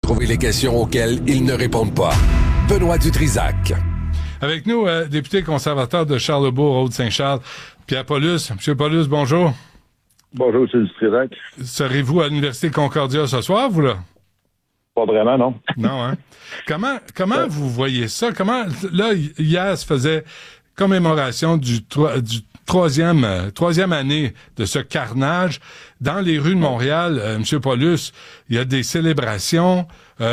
trouver les questions auxquelles ils ne répondent pas. Benoît Dutrisac. Avec nous, député conservateur de Charlebourg, Haute-Saint-Charles, Pierre Paulus. Monsieur Paulus, bonjour. Bonjour, M. Dutrisac. Serez-vous à l'Université Concordia ce soir, vous, là? Pas vraiment, non. Non, hein? Comment vous voyez ça? Là, hier, se faisait commémoration du troisième année de ce carnage. Dans les rues de Montréal, M. Paulus, il y a des célébrations,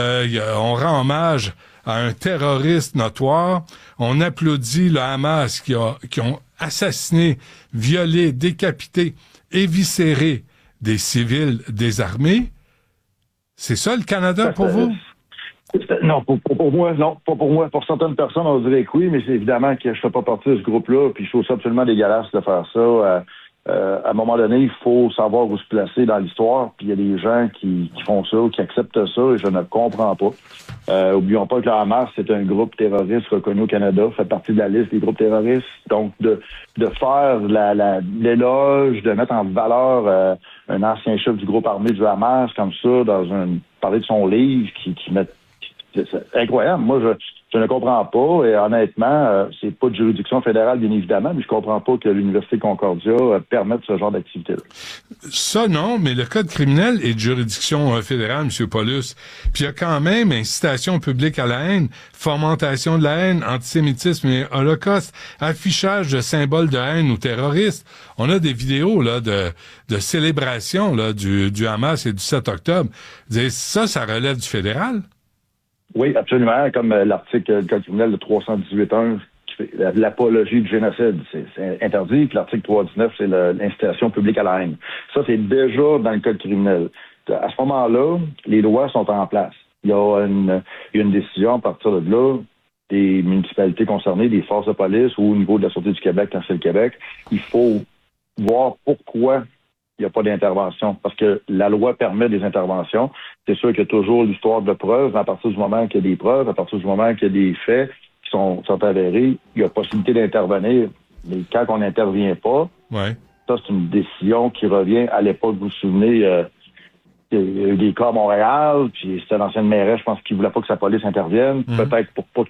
on rend hommage à un terroriste notoire, on applaudit le Hamas qui ont assassiné, violé, décapité, éviscéré des civils désarmés. C'est ça le Canada pour vous? Non, pour moi, non. Pas pour moi. Pour certaines personnes, on dirait que oui, mais c'est évidemment que je fais pas partie de ce groupe-là, puis je trouve ça absolument dégueulasse de faire ça. À un moment donné, il faut savoir où se placer dans l'histoire, puis il y a des gens qui font ça, qui acceptent ça, et je ne comprends pas. Oublions pas que le Hamas, c'est un groupe terroriste reconnu au Canada, fait partie de la liste des groupes terroristes. Donc, de faire l'éloge, de mettre en valeur un ancien chef du groupe armé du Hamas comme ça, parler de son livre, c'est incroyable. Moi, je ne comprends pas. Et honnêtement, c'est pas de juridiction fédérale, bien évidemment, mais je comprends pas que l'Université Concordia permette ce genre d'activité-là. Ça, non, mais le code criminel est de juridiction fédérale, M. Paulus. Puis il y a quand même incitation publique à la haine, fomentation de la haine, antisémitisme et holocauste, affichage de symboles de haine ou terroristes. On a des vidéos là de célébration là du Hamas et du 7 octobre. Ça relève du fédéral? Oui, absolument. Comme l'article du Code criminel de 318.1 qui fait l'apologie du génocide, c'est interdit. Puis l'article 319, c'est l'incitation publique à la haine. Ça, c'est déjà dans le Code criminel. À ce moment-là, les lois sont en place. Il y a une décision à partir de là des municipalités concernées, des forces de police ou au niveau de la Sûreté du Québec, quand c'est le Québec. Il faut voir pourquoi il n'y a pas d'intervention, parce que la loi permet des interventions. C'est sûr qu'il y a toujours l'histoire de preuves. À partir du moment qu'il y a des preuves, à partir du moment qu'il y a des faits qui sont avérés, il y a possibilité d'intervenir. Mais quand on n'intervient pas, ça, c'est une décision qui revient à l'époque, vous vous souvenez, il y a eu des cas à Montréal, puis c'était l'ancienne mairesse, je pense, qui ne voulait pas que sa police intervienne, peut-être pour pas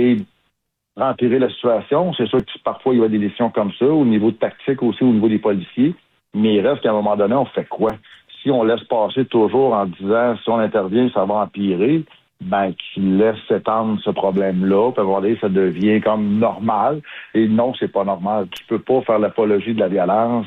empirer la situation. C'est sûr que parfois, il y a des décisions comme ça, au niveau de tactique aussi, au niveau des policiers. Mais il reste qu'à un moment donné, on fait quoi? Si on laisse passer toujours en disant si on intervient, ça va empirer, qu'il laisse s'étendre ce problème-là, puis à un moment donné, ça devient comme normal. Et non, c'est pas normal. Tu peux pas faire l'apologie de la violence,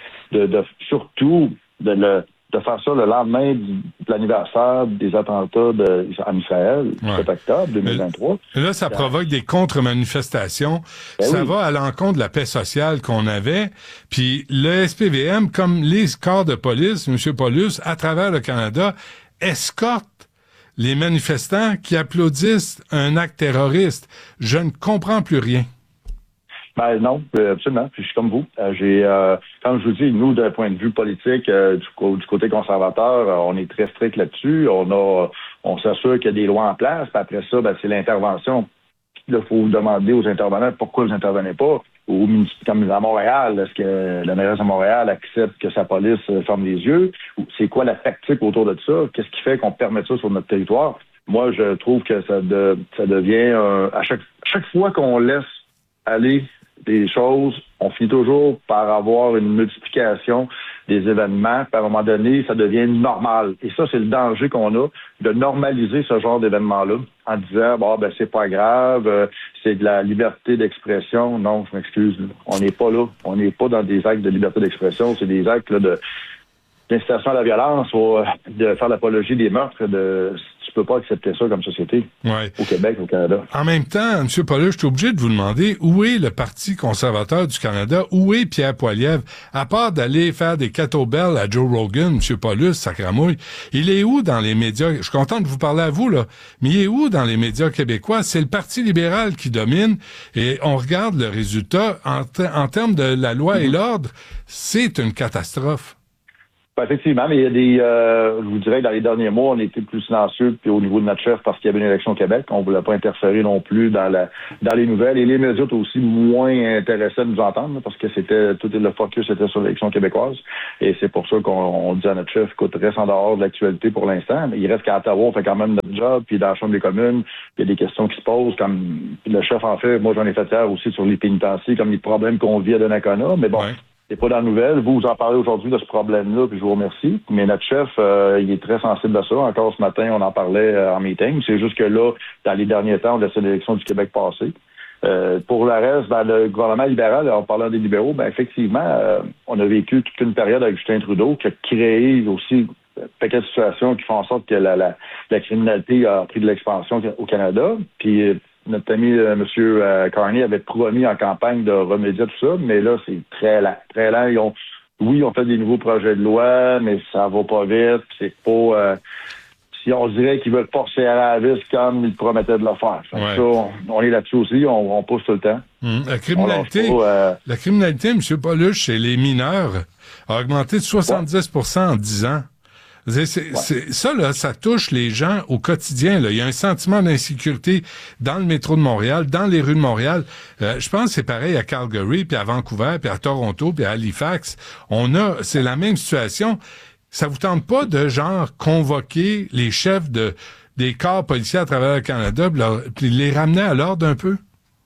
surtout de faire ça le lendemain de l'anniversaire des attentats en Israël, 7 octobre 2023. Mais là, ça provoque des contre-manifestations. Ça va à l'encontre de la paix sociale qu'on avait. Puis le SPVM, comme les corps de police, M. Paulus, à travers le Canada, escorte les manifestants qui applaudissent un acte terroriste. Je ne comprends plus rien. Non, absolument. Puis je suis comme vous. Comme je vous dis, nous, d'un point de vue politique, du côté conservateur, on est très strict là-dessus. On s'assure qu'il y a des lois en place. Puis après ça, c'est l'intervention. Là, il faut demander aux intervenants pourquoi ils n'intervenaient pas. Comme à Montréal, est-ce que la mairesse de Montréal accepte que sa police ferme les yeux? C'est quoi la tactique autour de ça? Qu'est-ce qui fait qu'on permet ça sur notre territoire? Moi, je trouve que ça devient à chaque fois qu'on laisse aller des choses, on finit toujours par avoir une multiplication des événements. Puis à un moment donné, ça devient normal. Et ça, c'est le danger qu'on a, de normaliser ce genre d'événement-là en disant, c'est pas grave, c'est de la liberté d'expression. Non, je m'excuse. On n'est pas là. On n'est pas dans des actes de liberté d'expression. C'est des actes là, d'incitation à la violence ou de faire l'apologie des meurtres. Tu peux pas accepter ça comme société au Québec, au Canada. En même temps, M. Paulus, je suis obligé de vous demander où est le Parti conservateur du Canada, où est Pierre Poilievre, à part d'aller faire des kettlebells à Joe Rogan, M. Paulus, sacramouille. Il est où dans les médias? Je suis content de vous parler à vous, là, mais il est où dans les médias québécois? C'est le Parti libéral qui domine et on regarde le résultat en termes de la loi et l'ordre, c'est une catastrophe. Ben, effectivement, mais il y a des, je vous dirais que dans les derniers mois, on a été plus silencieux puis au niveau de notre chef parce qu'il y avait une élection au Québec. On ne voulait pas interférer non plus dans les nouvelles. Et les médias étaient aussi moins intéressés à nous entendre là, parce que tout le focus était sur l'élection québécoise. Et c'est pour ça qu'on dit à notre chef, écoute, reste en dehors de l'actualité pour l'instant. Mais il reste qu'à Ottawa, on fait quand même notre job. Puis dans la Chambre des communes, il y a des questions qui se posent. Comme le chef en fait, moi j'en ai fait hier aussi sur les pénitenciers, comme les problèmes qu'on vit à Donnacona. Mais bon. Ouais. C'est pas dans la nouvelle. Vous en parlez aujourd'hui de ce problème-là, puis je vous remercie. Mais notre chef, il est très sensible à ça. Encore ce matin, on en parlait en meeting. C'est juste que là, dans les derniers temps, on laissait l'élection du Québec passer. Pour le reste, dans le gouvernement libéral, en parlant des libéraux, ben effectivement, on a vécu toute une période avec Justin Trudeau qui a créé aussi un paquet de situations qui font en sorte que la criminalité a pris de l'expansion au Canada. Puis notre ami M. Carney avait promis en campagne de remédier à tout ça, mais là, c'est très lent. Très lent. Ils ont fait des nouveaux projets de loi, mais ça va pas vite. C'est pas... si on dirait qu'ils veulent forcer à la vis comme ils promettaient de le faire. Ouais. Ça, on est là-dessus aussi, on pousse tout le temps. La criminalité, M. Pauluch, chez les mineurs, a augmenté de 70% en 10 ans. Ça, là, ça touche les gens au quotidien. Là. Il y a un sentiment d'insécurité dans le métro de Montréal, dans les rues de Montréal. Je pense que c'est pareil à Calgary, puis à Vancouver, puis à Toronto, puis à Halifax. C'est la même situation. Ça vous tente pas de, convoquer les chefs des corps policiers à travers le Canada, puis les ramener à l'ordre un peu?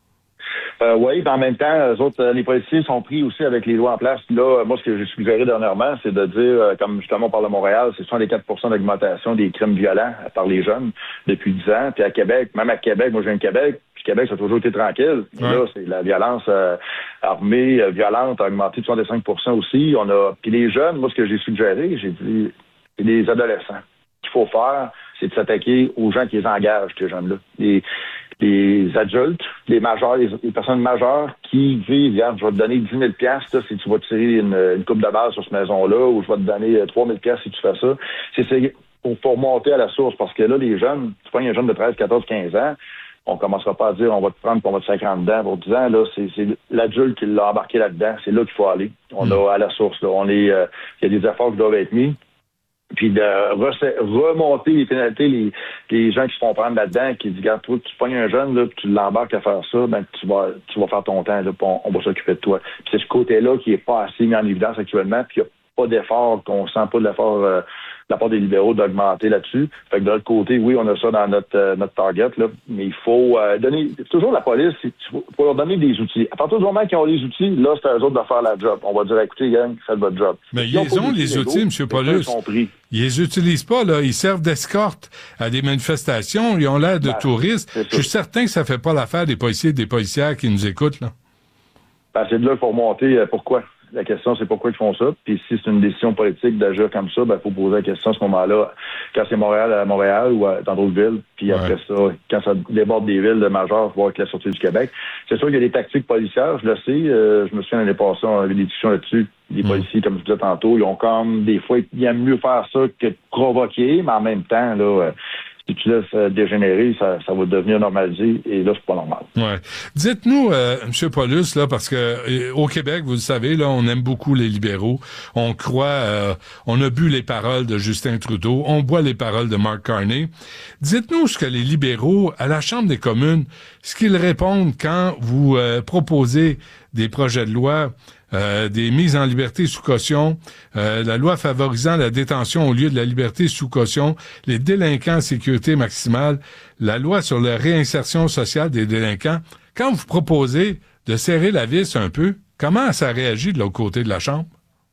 Oui, mais en même temps, les policiers sont pris aussi avec les lois en place. Là, moi, ce que j'ai suggéré dernièrement, c'est de dire, comme justement on parle de Montréal, c'est 64% d'augmentation des crimes violents par les jeunes depuis 10 ans. Puis à Québec, même à Québec, moi je viens de Québec, puis Québec, ça a toujours été tranquille. Ouais. Là, c'est la violence armée, violente, a augmenté de 65% aussi. Puis les jeunes, moi, ce que j'ai suggéré, j'ai dit, c'est les adolescents. Ce qu'il faut faire, c'est de s'attaquer aux gens qui les engagent, ces jeunes-là. Les adultes, les majeurs, les personnes majeures qui disent, regarde, je vais te donner 10 000 $ si tu vas tirer une coupe de balle sur cette maison-là, ou je vais te donner 3 000 $ si tu fais ça. C'est pour monter à la source, parce que là, les jeunes, tu prends un jeune de 13, 14, 15 ans, on commencera pas à dire on va te prendre, on va te faire 40 dedans pour 10 ans. Là, c'est l'adulte qui l'a embarqué là-dedans. C'est là qu'il faut aller. On a à la source. Là. Il y a des efforts qui doivent être mis. Puis de remonter les pénalités, les gens qui se font prendre là-dedans, qui disent, regarde, toi, tu pognes un jeune, là, puis tu l'embarques à faire ça, ben tu vas faire ton temps, là, puis on va s'occuper de toi. Puis c'est ce côté-là qui est pas assez mis en évidence actuellement, puis il n'y a pas d'effort, qu'on sent pas de l'effort de la part des libéraux d'augmenter là-dessus. Fait que de l'autre côté, oui, on a ça dans notre target, là, mais il faut donner... Toujours la police, il faut leur donner des outils. À partir du moment qu'ils ont les outils, là, c'est à eux autres de faire la job. On va dire, écoutez, gang, faites votre job. Mais ils ont les outils, M. Pauluch. Ils les utilisent pas, là. Ils servent d'escorte à des manifestations. Ils ont l'air de touristes. Je suis certain que ça fait pas l'affaire des policiers et des policières qui nous écoutent, là. C'est de là qu'il faut remonter. Pourquoi? La question, c'est pourquoi ils font ça. Puis si c'est une décision politique d'agir comme ça, il faut poser la question à ce moment-là, quand c'est Montréal à Montréal ou dans d'autres villes. Puis après ça, quand ça déborde des villes de majeures, voir avec la Sûreté du Québec. C'est sûr qu'il y a des tactiques policières, je le sais. Je me souviens l'année passée, on avait des discussions là-dessus. Les policiers, comme je disais tantôt, ils ont comme des fois, ils aiment mieux faire ça que de provoquer, mais en même temps, là, si tu laisses dégénérer, ça va devenir normalisé, et là, c'est pas normal. Ouais. Dites-nous, M. Paulus, là, parce que au Québec, vous le savez, là, on aime beaucoup les libéraux. On croit, on a bu les paroles de Justin Trudeau, on boit les paroles de Mark Carney. Dites-nous ce que les libéraux, à la Chambre des communes, ce qu'ils répondent quand vous proposez des projets de loi, des mises en liberté sous caution, la loi favorisant la détention au lieu de la liberté sous caution, les délinquants en sécurité maximale, la loi sur la réinsertion sociale des délinquants. Quand vous proposez de serrer la vis un peu, comment ça réagit de l'autre côté de la Chambre?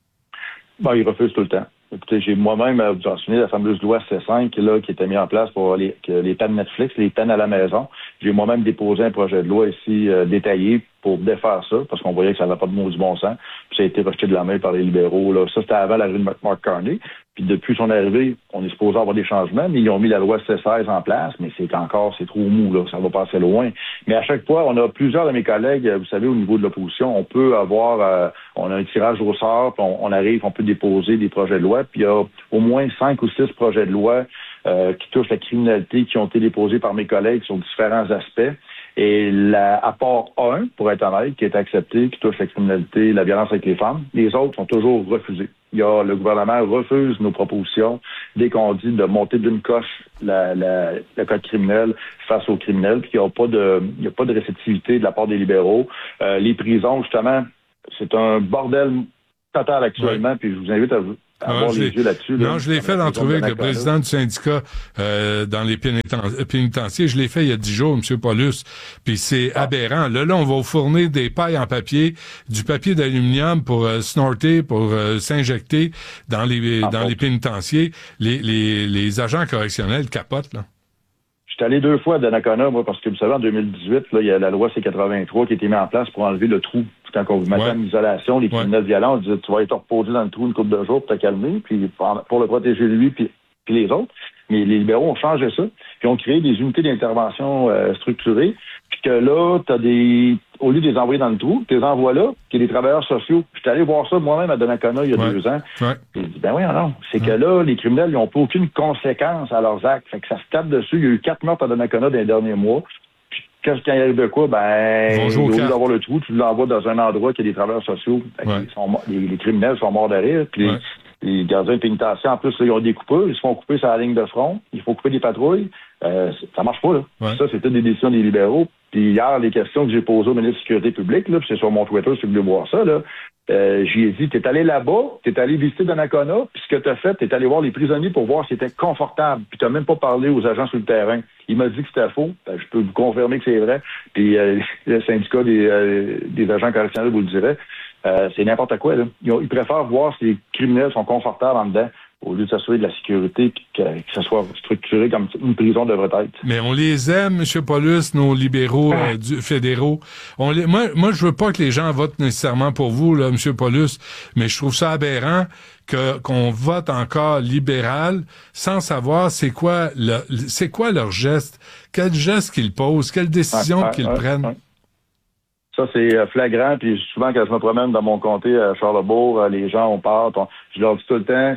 Ils refusent tout le temps. Écoutez, j'ai moi-même, vous en souvenez, la fameuse loi C5 là, qui était mise en place pour les peines Netflix, les peines à la maison. J'ai moi-même déposé un projet de loi ici détaillé pour défaire ça, parce qu'on voyait que ça n'avait pas de mot du bon sens. Puis ça a été rejeté de la main par les libéraux. Là. Ça, c'était avant l'arrivée de Mark Carney. Puis depuis son arrivée, on est supposé avoir des changements, mais ils ont mis la loi C16 en place, mais c'est trop mou, là. Ça va passer loin. Mais à chaque fois, on a plusieurs de mes collègues, vous savez, au niveau de l'opposition, on peut avoir, on a un tirage au sort, puis on arrive, on peut déposer des projets de loi, puis il y a au moins 5 ou 6 projets de loi qui touchent la criminalité, qui ont été déposés par mes collègues sur différents aspects. Et l'apport 1, pour être honnête, qui est accepté, qui touche la criminalité, la violence avec les femmes, les autres sont toujours refusés. Le gouvernement refuse nos propositions dès qu'on dit de monter d'une coche le code criminel face aux criminels, puis il n'y a pas de réceptivité de la part des libéraux. Les prisons, justement, c'est un bordel total actuellement, puis je vous invite à avoir les yeux là-dessus. Non, je l'ai fait l'entrevue avec le président du syndicat dans les pénitenciers. Je l'ai fait il y a 10 jours, M. Paulus. Puis c'est aberrant. Là, on va vous fournir des pailles en papier, du papier d'aluminium pour snorter, pour s'injecter dans les pénitenciers. Les agents correctionnels capotent, là. Je suis allé 2 fois à Donnacona, moi, parce que vous savez, en 2018, là, il y a la loi C-83 qui a été mise en place pour enlever le trou. Quand on vous mettait en isolation, les criminels violents, on disait, tu vas être reposé dans le trou une couple de jours pour te calmer, puis pour le protéger lui, puis les autres. Mais les libéraux ont changé ça, puis ont créé des unités d'intervention structurées, puis que là, au lieu de les envoyer dans le trou, tu les envoies là, puis des travailleurs sociaux. Je suis allé voir ça moi-même à Donnacona il y a 2 ans. Ouais. J'ai dit, ben oui, non. C'est que là, les criminels, ils n'ont pas aucune conséquence à leurs actes. Fait que ça se tape dessus. Il y a eu 4 meurtres à Donnacona dans les derniers mois. Puis quand il arrive de quoi, au lieu d'avoir le trou, tu l'envoies dans un endroit qui a des travailleurs sociaux. Les criminels sont morts de rire. Puis les gardiens pénitentiaires, en plus, là, ils ont des coupeurs. Ils se font couper sur la ligne de front. Il faut couper des patrouilles. Ça marche pas, là. Ouais. Ça, c'était des décisions des libéraux. Puis hier, les questions que j'ai posées au ministre de la Sécurité publique, là, puis c'est sur mon Twitter, si vous voulez voir ça, là, j'y ai dit, t'es allé là-bas, t'es allé visiter Donnacona, puis ce que t'as fait, t'es allé voir les prisonniers pour voir si c'était confortable, puis t'as même pas parlé aux agents sur le terrain. Il m'a dit que c'était faux. Je peux vous confirmer que c'est vrai. Puis le syndicat des agents correctionnels vous le dirait. C'est n'importe quoi, là. Ils préfèrent voir si les criminels sont confortables en dedans, au lieu de s'assurer de la sécurité puis que ça soit structuré comme une prison devrait être. Mais on les aime, M. Paulus, nos libéraux fédéraux. Moi, je veux pas que les gens votent nécessairement pour vous, là, M. Paulus, mais je trouve ça aberrant qu'on vote encore libéral sans savoir c'est quoi leur geste, quel geste qu'ils posent, quelle décision qu'ils prennent. Ouais. Ça, c'est flagrant, puis souvent, quand je me promène dans mon comté à Charlesbourg, les gens, on parle, je leur dis tout le temps,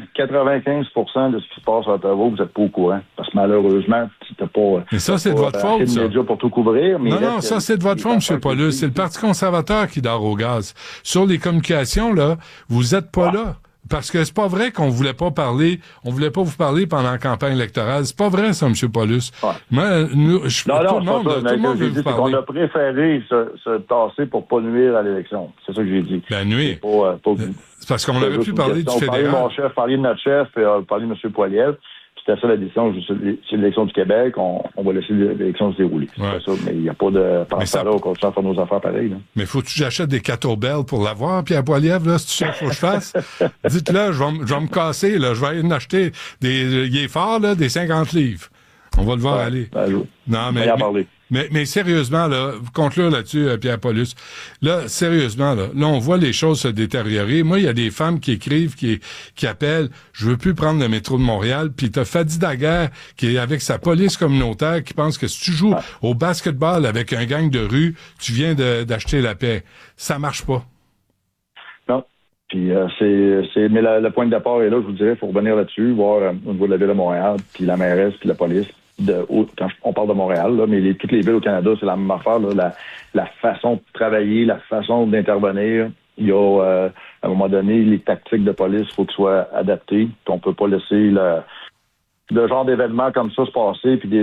95% de ce qui se passe à Ottawa, vous n'êtes pas au courant. Parce que malheureusement, t'as pas... Mais ça, c'est de votre faute, ça. Médias pour tout couvrir. Mais non, ça, c'est de votre faute, M. Paulus. C'est le Parti conservateur qui dort au gaz. Sur les communications, là, vous êtes pas là. Parce que c'est pas vrai qu'on voulait pas vous parler pendant la campagne électorale. C'est pas vrai, ça, M. Paulus. Ouais. Moi, tout le monde veut vous parler. On a préféré se tasser pour pas nuire à l'élection. C'est ça que j'ai dit. Nuire. C'est parce qu'on aurait pu parler du fédéral. Parler de notre chef, parler de M. Poilievre. C'était ça la décision. C'est l'élection du Québec. On va laisser l'élection se dérouler. C'est ça. Mais il n'y a pas de... Par ça, là, on continue à faire nos affaires pareilles. Là. Mais faut que j'achète des kettlebells pour l'avoir, Pierre Poilievre, là, c'est ça qu'il faut que je fasse. Dites-le, je vais me casser, là. Je vais aller en acheter il est fort, là, des 50 livres. On va le voir aller. Non, mais sérieusement, là, conclure là-dessus, Pierre Paulus. Là, sérieusement, là, on voit les choses se détériorer. Moi, il y a des femmes qui écrivent, qui appellent, je veux plus prendre le métro de Montréal, puis t'as Fadi Daguerre, qui est avec sa police communautaire, qui pense que si tu joues au basketball avec un gang de rue, tu viens d'acheter la paix. Ça marche pas. Non. Puis mais le point de départ est là, je vous dirais, il faut revenir là-dessus, voir au niveau de la ville de Montréal, puis la mairesse, puis la police. Quand on parle de Montréal, là, mais toutes les villes au Canada, c'est la même affaire. Là, la façon de travailler, la façon d'intervenir. Il y a, à un moment donné, les tactiques de police, il faut qu'elles soient adaptées. On peut pas laisser le genre d'événements comme ça se passer, puis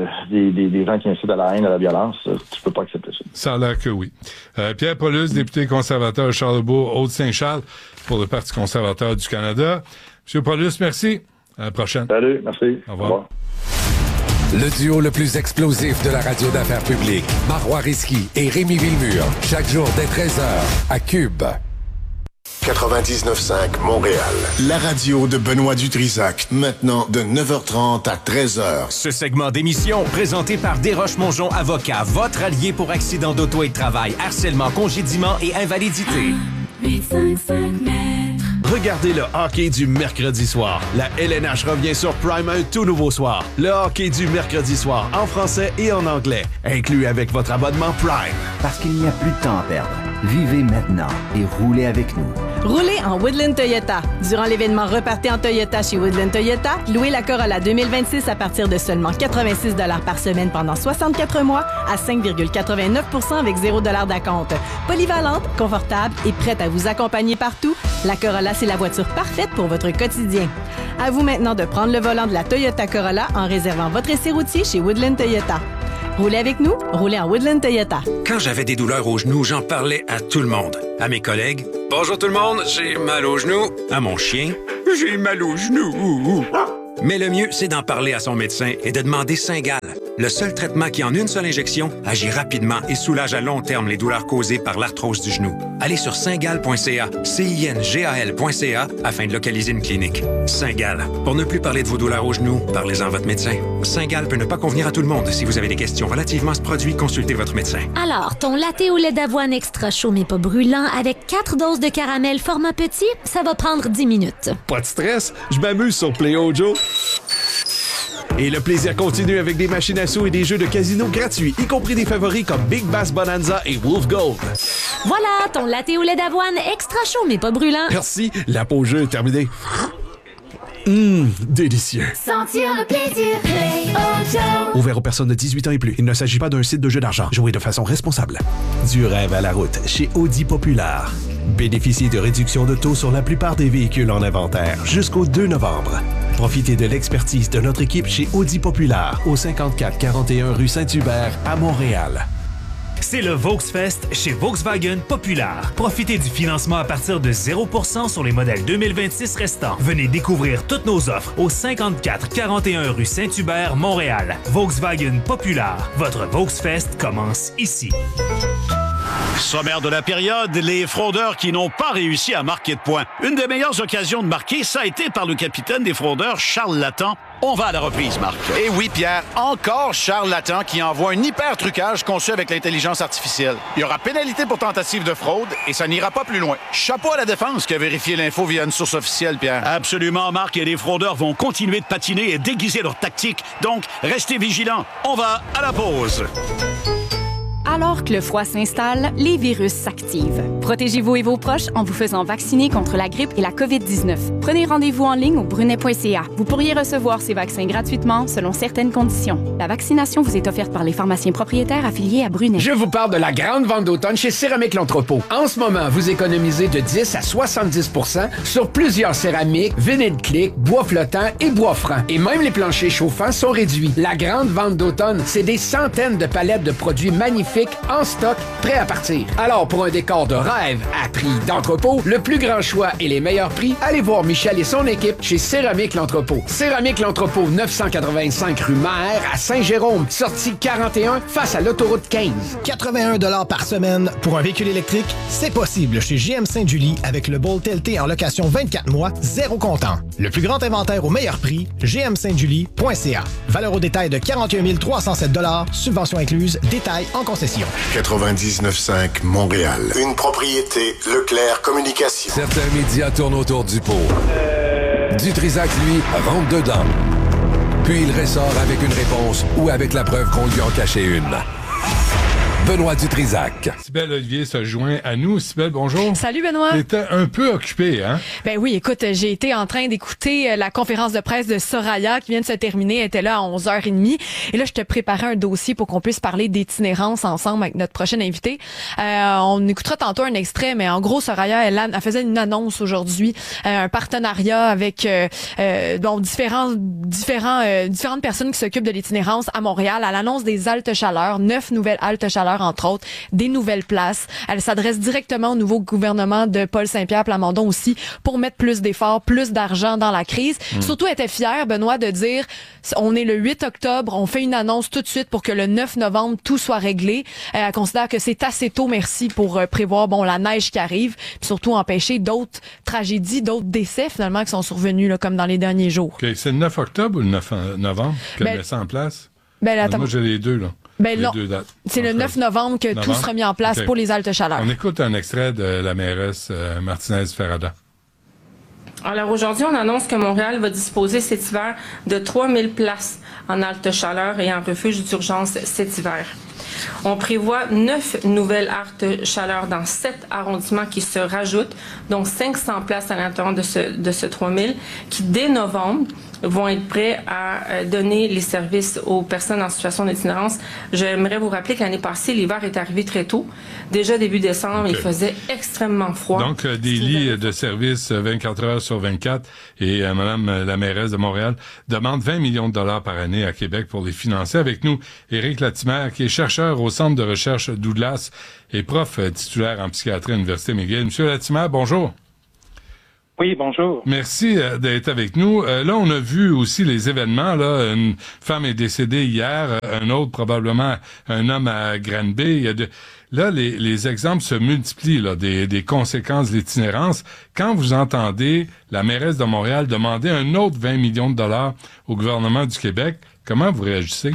des gens qui incitent à la haine, à la violence. Tu peux pas accepter ça. Ça a l'air que oui. Pierre Paulus, député conservateur de Charlesbourg, Haute-Saint-Charles, pour le Parti conservateur du Canada. Monsieur Paulus, merci. À la prochaine. Salut, merci. Au revoir. Le duo le plus explosif de la radio d'affaires publiques, Marois Risky et Rémi Villemur, chaque jour dès 13h à Cube. 99.5 Montréal. La radio de Benoît Dutrisac, maintenant de 9h30 à 13h. Ce segment d'émission, présenté par Desroches-Mongeon Avocats, votre allié pour accidents d'auto et de travail, harcèlement, congédiement et invalidité. 855 mètres. Regardez le hockey du mercredi soir. La LNH revient sur Prime un tout nouveau soir. Le hockey du mercredi soir, en français et en anglais, inclus avec votre abonnement Prime. Parce qu'il n'y a plus de temps à perdre. Vivez maintenant et roulez avec nous. Roulez en Woodland Toyota. Durant l'événement Repartez en Toyota chez Woodland Toyota, louez la Corolla 2026 à partir de seulement 86 $ par semaine pendant 64 mois à 5,89 % avec 0 $ d'acompte. Polyvalente, confortable et prête à vous accompagner partout, la Corolla, c'est la voiture parfaite pour votre quotidien. À vous maintenant de prendre le volant de la Toyota Corolla en réservant votre essai routier chez Woodland Toyota. Roulez avec nous, roulez en Woodland Toyota. Quand j'avais des douleurs aux genoux, j'en parlais à tout le monde. À mes collègues, « Bonjour tout le monde, j'ai mal aux genoux. » À mon chien, « J'ai mal aux genoux. » Mais le mieux, c'est d'en parler à son médecin et de demander Cingal. Le seul traitement qui, en une seule injection, agit rapidement et soulage à long terme les douleurs causées par l'arthrose du genou. Allez sur cingal.ca, cingal.ca, afin de localiser une clinique. Cingal. Pour ne plus parler de vos douleurs aux genoux, parlez-en à votre médecin. Cingal peut ne pas convenir à tout le monde. Si vous avez des questions relativement à ce produit, consultez votre médecin. Alors, ton latte au lait d'avoine extra chaud mais pas brûlant avec 4 doses de caramel format petit, ça va prendre 10 minutes. Pas de stress, je m'amuse sur Play-O Joe. Et le plaisir continue avec des machines à sous et des jeux de casino gratuits, y compris des favoris comme Big Bass Bonanza et Wolf Gold. Voilà, ton latte au lait d'avoine extra chaud mais pas brûlant. Merci, la pause jeu est terminée. Délicieux. Sentir le plaisir, Play-O Joe. Ouvert aux personnes de 18 ans et plus. Il ne s'agit pas d'un site de jeu d'argent. Jouez de façon responsable. Du rêve à la route chez Audi Populaire. Bénéficiez de réductions de taux sur la plupart des véhicules en inventaire jusqu'au 2 novembre. Profitez de l'expertise de notre équipe chez Audi Populaire au 5441 rue Saint-Hubert à Montréal. C'est le Volksfest chez Volkswagen Populaire. Profitez du financement à partir de 0% sur les modèles 2026 restants. Venez découvrir toutes nos offres au 5441 rue Saint-Hubert, Montréal. Volkswagen Populaire. Votre Volksfest commence ici. Sommaire de la période, les fraudeurs qui n'ont pas réussi à marquer de points. Une des meilleures occasions de marquer, ça a été par le capitaine des fraudeurs, Charles Lattan. On va à la reprise, Marc. Et oui, Pierre, encore Charles Lattan qui envoie un hyper-trucage conçu avec l'intelligence artificielle. Il y aura pénalité pour tentative de fraude et ça n'ira pas plus loin. Chapeau à la défense qui a vérifié l'info via une source officielle, Pierre. Absolument, Marc, et les fraudeurs vont continuer de patiner et déguiser leur tactique. Donc, restez vigilants. On va à la pause. Alors que le froid s'installe, les virus s'activent. Protégez-vous et vos proches en vous faisant vacciner contre la grippe et la COVID-19. Prenez rendez-vous en ligne au brunet.ca. Vous pourriez recevoir ces vaccins gratuitement selon certaines conditions. La vaccination vous est offerte par les pharmaciens propriétaires affiliés à Brunet. Je vous parle de la grande vente d'automne chez Céramique L'Entrepôt. En ce moment, vous économisez de 10 à 70 % sur plusieurs céramiques, vinyle click, bois flottant et bois franc. Et même les planchers chauffants sont réduits. La grande vente d'automne, c'est des centaines de palettes de produits magnifiques en stock, prêts à partir. Alors, pour un décor de rêve à prix d'entrepôt, le plus grand choix et les meilleurs prix, allez voir Michel et son équipe chez Céramique L'Entrepôt. Céramique L'Entrepôt, 985 rue Maher à Saint-Jérôme, sortie 41 face à l'autoroute 15. 81 $ par semaine pour un véhicule électrique, c'est possible chez GM Sainte-Julie avec le Bolt LT en location 24 mois, 0 comptant. Le plus grand inventaire au meilleur prix, gmsaintjulie.ca. Valeur au détail de 41 307 $, subvention incluse, détail en concession. 99.5 Montréal. Une propriété Leclerc Communication. Certains médias tournent autour du pot. Dutrisac, lui, rentre dedans. Puis il ressort avec une réponse ou avec la preuve qu'on lui en cachait une. Benoît Dutrisac. Cybèle Olivier se joint à nous. Cybèle, bonjour. Salut Benoît. T'étais un peu occupé, hein? Ben oui, écoute, j'ai été en train d'écouter la conférence de presse de Soraya qui vient de se terminer. Elle était là à 11h30. Et là, je te préparais un dossier pour qu'on puisse parler d'itinérance ensemble avec notre prochaine invité. On écoutera tantôt un extrait, mais en gros, Soraya, elle faisait une annonce aujourd'hui, un partenariat avec différentes personnes qui s'occupent de l'itinérance à Montréal. Elle annonce des haltes chaleurs, 9 nouvelles haltes chaleurs entre autres, des nouvelles places. Elle s'adresse directement au nouveau gouvernement de Paul Saint-Pierre Plamondon aussi pour mettre plus d'efforts, plus d'argent dans la crise. Surtout, elle était fière, Benoît, de dire on est le 8 octobre, on fait une annonce tout de suite pour que le 9 novembre, tout soit réglé. Elle considère que c'est assez tôt, merci, pour prévoir la neige qui arrive, puis surtout empêcher d'autres tragédies, d'autres décès finalement qui sont survenus là, comme dans les derniers jours. Okay. C'est le 9 octobre ou le 9 novembre qu'elle met ça en place? Moi, j'ai les deux, là. Non, c'est le 9 novembre que tout sera mis en place pour les haltes chaleurs. On écoute un extrait de la mairesse Martinez-Ferrada. Alors aujourd'hui, on annonce que Montréal va disposer cet hiver de 3000 places en halte chaleur et en refuge d'urgence cet hiver. On prévoit 9 nouvelles halte chaleur dans 7 arrondissements qui se rajoutent, donc 500 places à l'intérieur de ce 3000, qui dès novembre vont être prêts à donner les services aux personnes en situation d'itinérance. J'aimerais vous rappeler que l'année passée, l'hiver est arrivé très tôt. Déjà début décembre, il faisait extrêmement froid. Donc, des lits de service 24 heures sur 24 et Mme la mairesse de Montréal demande 20 millions de dollars par année à Québec pour les financer. Avec nous, Éric Latimer, qui est chercheur au Centre de recherche Douglas et prof titulaire en psychiatrie à l'Université McGill. Monsieur Latimer, bonjour. Oui, bonjour. Merci d'être avec nous. Là, on a vu aussi les événements. Là, une femme est décédée hier, un autre probablement un homme à Granby. Là, les exemples se multiplient là, des conséquences de l'itinérance. Quand vous entendez la mairesse de Montréal demander un autre 20 millions de dollars au gouvernement du Québec, comment vous réagissez?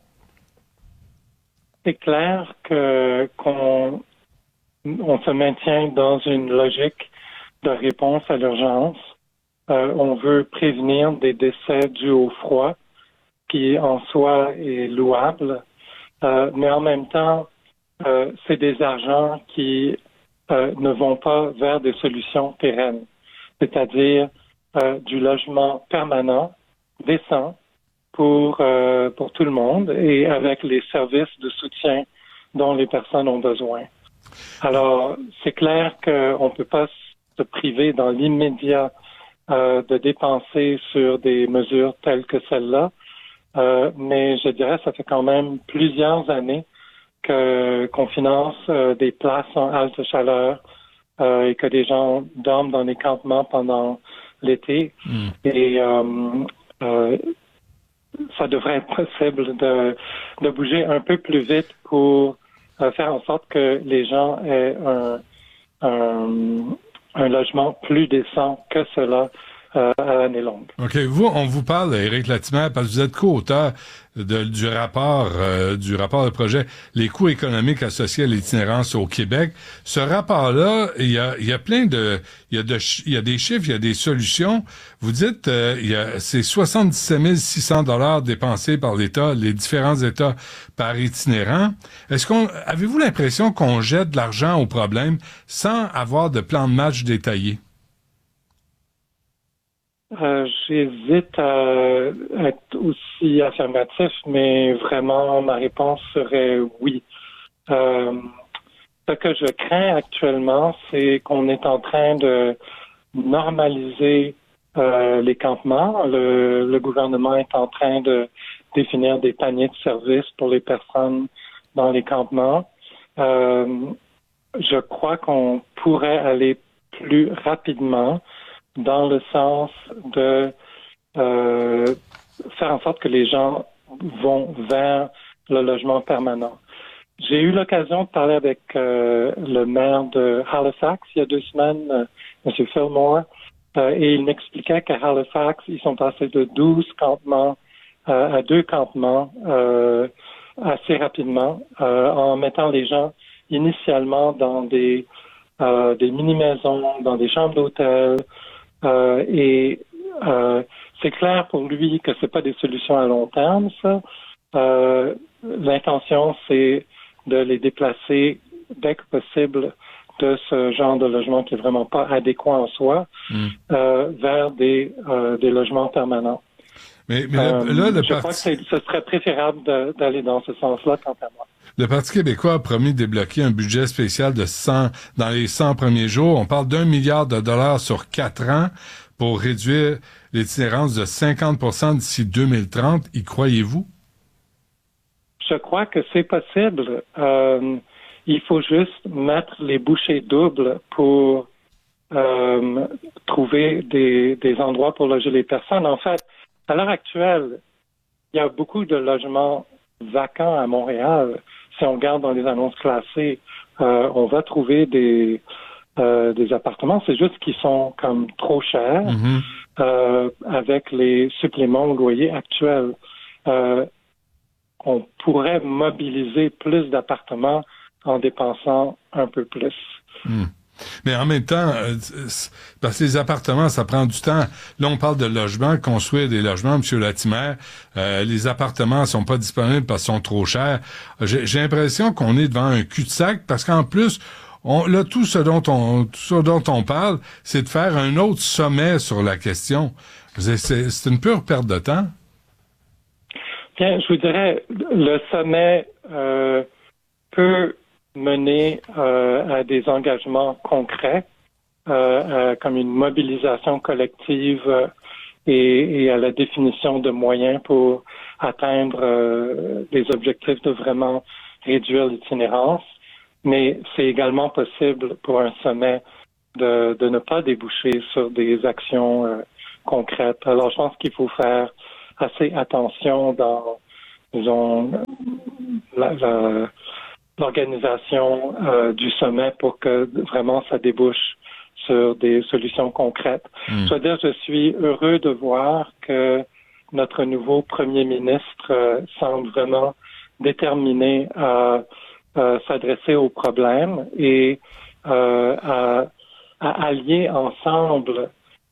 C'est clair qu'on se maintient dans une logique de réponse à l'urgence. On veut prévenir des décès dus au froid, qui en soi est louable, mais en même temps, c'est des argents qui ne vont pas vers des solutions pérennes, c'est-à-dire du logement permanent, décent, pour tout le monde et avec les services de soutien dont les personnes ont besoin. Alors, c'est clair qu'on ne peut pas se priver dans l'immédiat de dépenser sur des mesures telles que celle-là. Mais je dirais ça fait quand même plusieurs années qu'on finance des places en halte chaleur et que des gens dorment dans les campements pendant l'été. Et ça devrait être possible de bouger un peu plus vite pour faire en sorte que les gens aient un logement plus décent que cela à l'année longue. OK. On vous parle, Éric Latimer, parce que vous êtes co-auteur du rapport de projet Les coûts économiques associés à l'itinérance au Québec. Ce rapport-là, il y a plein de, il y a des chiffres, il y a des solutions. Vous dites, c'est 77 600 $ dépensés par l'État, les différents États par itinérant. Avez-vous l'impression qu'on jette de l'argent au problème sans avoir de plan de match détaillé? J'hésite à être aussi affirmatif, mais vraiment, ma réponse serait oui. Ce que je crains actuellement, c'est qu'on est en train de normaliser les campements. Le gouvernement est en train de définir des paniers de services pour les personnes dans les campements. Je crois qu'on pourrait aller plus rapidement dans le sens de faire en sorte que les gens vont vers le logement permanent. J'ai eu l'occasion de parler avec le maire de Halifax il y a 2 semaines, M. Fillmore, et il m'expliquait qu'à Halifax, ils sont passés de 12 campements à 2 campements assez rapidement, en mettant les gens initialement dans des mini-maisons, dans des chambres d'hôtel, et c'est clair pour lui que c'est pas des solutions à long terme, ça. L'intention, c'est de les déplacer dès que possible de ce genre de logement qui est vraiment pas adéquat en soi vers des logements permanents. Mais là, je crois que ce serait préférable d'aller dans ce sens-là, quant à moi. Le Parti québécois a promis de débloquer un budget spécial de 100 dans les 100 premiers jours. On parle d'1 milliard de dollars sur 4 ans pour réduire l'itinérance de 50% d'ici 2030. Y croyez-vous? Je crois que c'est possible. Il faut juste mettre les bouchées doubles pour trouver des endroits pour loger les personnes. En fait, à l'heure actuelle, il y a beaucoup de logements vacants à Montréal. Si on regarde dans les annonces classées, on va trouver des appartements. C'est juste qu'ils sont comme trop chers avec les suppléments au loyer actuels. On pourrait mobiliser plus d'appartements en dépensant un peu plus. Mais en même temps, parce que les appartements, ça prend du temps. Là, on parle de logement, construire des logements, M. Latimer. Les appartements sont pas disponibles parce qu'ils sont trop chers. J'ai l'impression qu'on est devant un cul-de-sac parce qu'en plus, tout ce dont on parle, c'est de faire un autre sommet sur la question. C'est une pure perte de temps. Bien, je vous dirais, le sommet peut mener à des engagements concrets, comme une mobilisation collective et à la définition de moyens pour atteindre des objectifs de vraiment réduire l'itinérance. Mais c'est également possible pour un sommet de ne pas déboucher sur des actions concrètes. Alors, je pense qu'il faut faire assez attention dans, disons, l'organisation du sommet pour que vraiment ça débouche sur des solutions concrètes. Je dois dire, je suis heureux de voir que notre nouveau premier ministre semble vraiment déterminé à s'adresser aux problèmes et à allier ensemble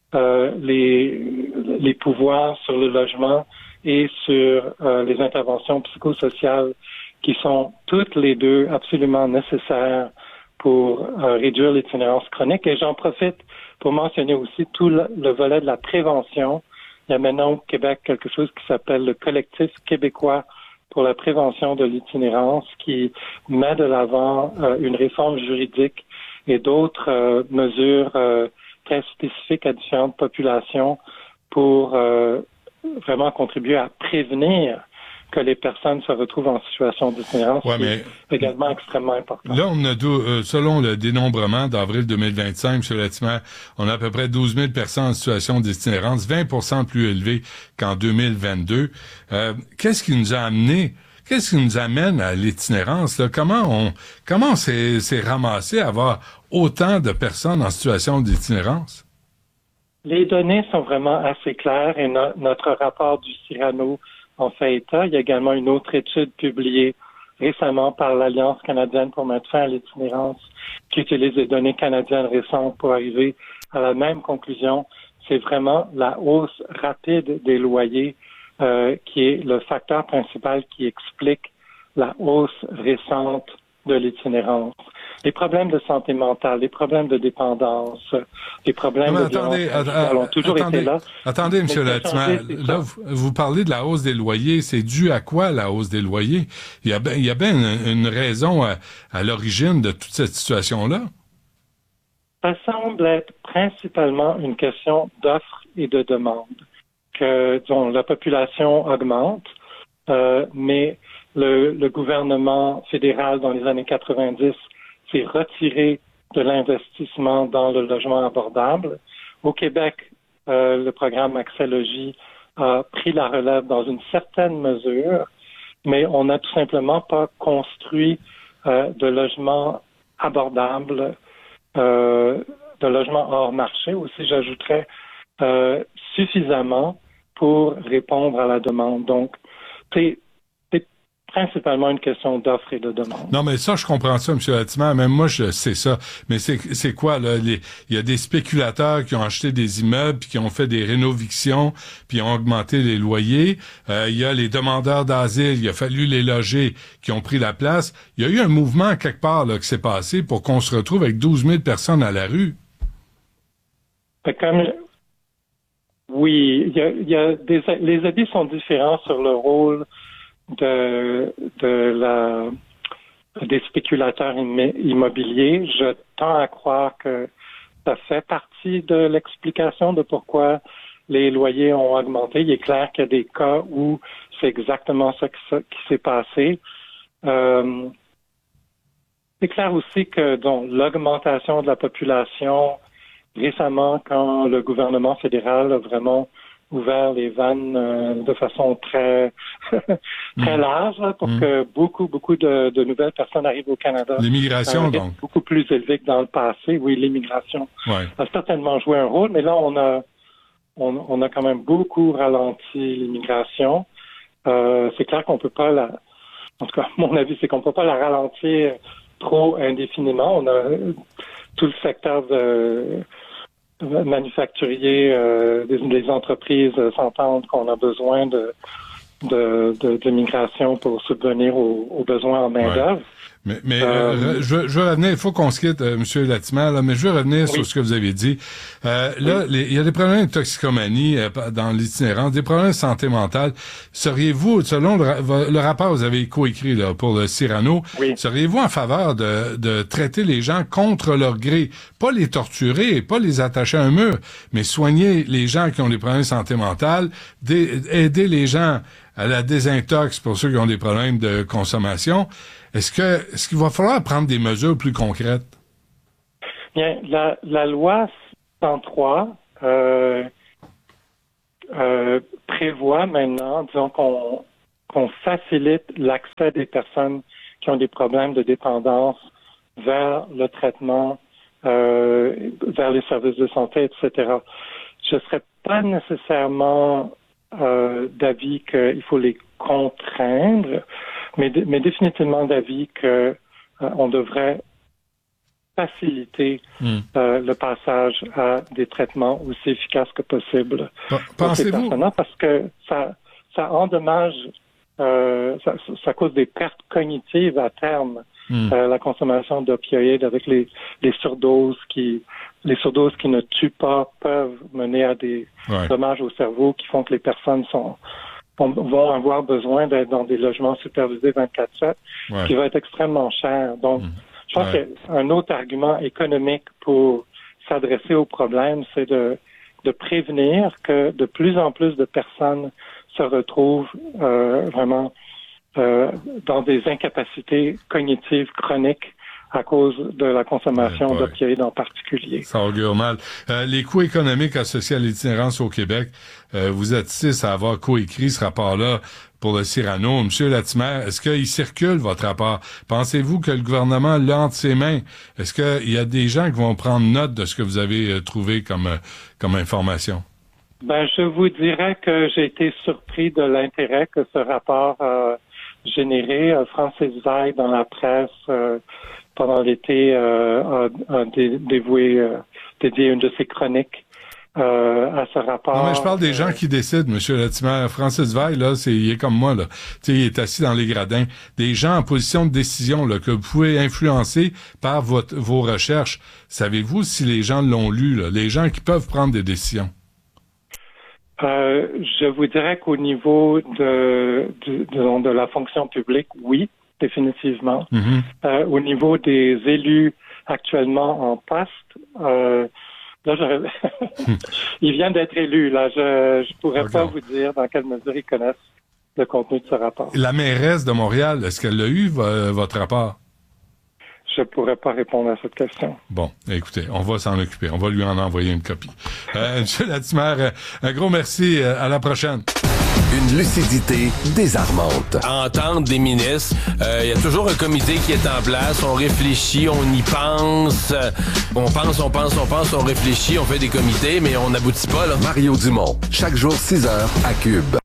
les pouvoirs sur le logement et sur les interventions psychosociales qui sont toutes les deux absolument nécessaires pour réduire l'itinérance chronique. Et j'en profite pour mentionner aussi tout le volet de la prévention. Il y a maintenant au Québec quelque chose qui s'appelle le Collectif québécois pour la prévention de l'itinérance qui met de l'avant une réforme juridique et d'autres mesures très spécifiques à différentes populations pour vraiment contribuer à prévenir que les personnes se retrouvent en situation d'itinérance, c'est également extrêmement important. Là, on a selon le dénombrement d'avril 2025, M. Latimer, on a à peu près 12 000 personnes en situation d'itinérance, 20% plus élevé qu'en 2022. Qu'est-ce qui nous amène à l'itinérance, là? Comment on s'est ramassé à avoir autant de personnes en situation d'itinérance? Les données sont vraiment assez claires et notre rapport du Cyrano en fait état. Il y a également une autre étude publiée récemment par l'Alliance canadienne pour mettre fin à l'itinérance qui utilise les données canadiennes récentes pour arriver à la même conclusion. C'est vraiment la hausse rapide des loyers qui est le facteur principal qui explique la hausse récente de l'itinérance. Les problèmes de santé mentale, les problèmes de dépendance, les problèmes de violence ont toujours été là. Attendez, M. Latimer, là, vous parlez de la hausse des loyers. C'est dû à quoi, la hausse des loyers? Il y a bien une raison à l'origine de toute cette situation-là? Ça semble être principalement une question d'offre et de demande. Dont la population augmente, mais le gouvernement fédéral dans les années 90 s'est retiré de l'investissement dans le logement abordable. Au Québec, le programme Accès Logis a pris la relève dans une certaine mesure, mais on n'a tout simplement pas construit de logements abordables, de logements hors marché aussi, j'ajouterais, suffisamment pour répondre à la demande. Donc, c'est principalement une question d'offre et de demande. Non, mais ça, je comprends ça, M. Latimer. Même moi, je sais ça. Mais c'est quoi, là? Il y a des spéculateurs qui ont acheté des immeubles, puis qui ont fait des rénovictions, puis ont augmenté les loyers. Il y a les demandeurs d'asile, il a fallu les loger, qui ont pris la place. Il y a eu un mouvement quelque part là qui s'est passé pour qu'on se retrouve avec 12 000 personnes à la rue. Oui, les avis sont différents sur le rôle des spéculateurs immobiliers. Je tends à croire que ça fait partie de l'explication de pourquoi les loyers ont augmenté. Il est clair qu'il y a des cas où c'est exactement ça qui s'est passé. C'est clair aussi que l'augmentation de la population récemment, quand le gouvernement fédéral a vraiment ouvert les vannes de façon très très large pour que beaucoup de nouvelles personnes arrivent au Canada. L'immigration, donc. Beaucoup plus élevé que dans le passé. Oui, l'immigration a certainement joué un rôle, mais là, on a quand même beaucoup ralenti l'immigration. C'est clair qu'on peut pas en tout cas, mon avis, c'est qu'on peut pas la ralentir trop indéfiniment. On a tout le secteur manufacturier, les entreprises s'entendent qu'on a besoin de migration pour subvenir aux besoins en main-d'œuvre. Mais je veux revenir, il faut qu'on se quitte, M. Latimer, là, mais je veux revenir sur ce que vous avez dit. Là, il y a des problèmes de toxicomanie dans l'itinérance, des problèmes de santé mentale. Seriez-vous, selon le rapport que vous avez coécrit là, pour le Cyrano, seriez-vous en faveur de traiter les gens contre leur gré? Pas les torturer, pas les attacher à un mur, mais soigner les gens qui ont des problèmes de santé mentale, aider les gens à la désintox pour ceux qui ont des problèmes de consommation. Est-ce qu'il va falloir prendre des mesures plus concrètes? Bien, la loi 103 prévoit maintenant, disons qu'on facilite l'accès des personnes qui ont des problèmes de dépendance vers le traitement, vers les services de santé, etc. Je ne serais pas nécessairement d'avis qu'il faut les contraindre, mais définitivement d'avis que on devrait faciliter le passage à des traitements aussi efficaces que possible pour ces personnes-là, parce que ça endommage, ça cause des pertes cognitives à terme. La consommation d'opioïdes avec les surdoses qui ne tuent pas peuvent mener à des dommages au cerveau qui font que les personnes vont avoir besoin d'être dans des logements supervisés 24/7, ce qui va être extrêmement cher. Donc, je pense qu'un autre argument économique pour s'adresser au problème, c'est de prévenir que de plus en plus de personnes se retrouvent vraiment dans des incapacités cognitives chroniques à cause de la consommation d'opioïdes en particulier. Ça augure mal. Les coûts économiques associés à l'itinérance au Québec, vous êtes 6 à avoir coécrit ce rapport-là pour le Cyrano. Monsieur Latimer, est-ce qu'il circule, votre rapport? Pensez-vous que le gouvernement l'a entre ses mains? Est-ce qu'il y a des gens qui vont prendre note de ce que vous avez trouvé comme information? Ben, je vous dirais que j'ai été surpris de l'intérêt que ce rapport a généré. Francis Veil, dans la presse, pendant l'été, a dédié une de ses chroniques à ce rapport. Non, mais je parle des gens qui décident, M. Latimer. Francis Veil, là, il est comme moi, là. Il est assis dans les gradins. Des gens en position de décision, là, que vous pouvez influencer par vos recherches. Savez-vous si les gens l'ont lu, là? Les gens qui peuvent prendre des décisions? Je vous dirais qu'au niveau de la fonction publique, oui, définitivement. Au niveau des élus actuellement en poste, là, il vient d'être élu. Là, je pourrais pas vous dire dans quelle mesure ils connaissent le contenu de ce rapport. La mairesse de Montréal, est-ce qu'elle l'a eu, votre rapport? Je pourrais pas répondre à cette question. Bon, écoutez, on va s'en occuper. On va lui en envoyer une copie. Monsieur Latimer, un gros merci. À la prochaine. Une lucidité désarmante. Entendre des ministres, il y a toujours un comité qui est en place. On réfléchit, on y pense. On pense, on réfléchit, on fait des comités, mais on n'aboutit pas, là. Mario Dumont, chaque jour 6h à Cube.